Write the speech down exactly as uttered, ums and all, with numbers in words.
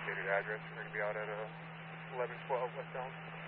updated address. We're going to be out at uh, eleven twelve West Elm.